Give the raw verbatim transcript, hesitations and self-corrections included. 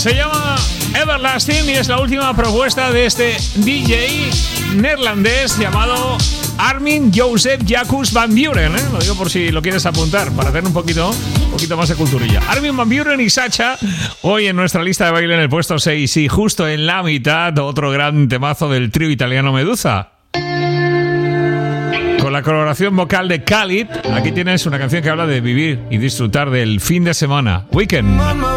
Se llama Everlasting y es la última propuesta de este D J neerlandés llamado Armin Joseph Jacques Van Buren, ¿eh? Lo digo por si lo quieres apuntar, para tener un poquito, un poquito más de culturilla. Armin Van Buren y Sacha, hoy en nuestra lista de baile en el puesto seis y justo en la mitad, otro gran temazo del trío italiano Medusa. Con la colaboración vocal de Khalid, aquí tienes una canción que habla de vivir y disfrutar del fin de semana. Weekend.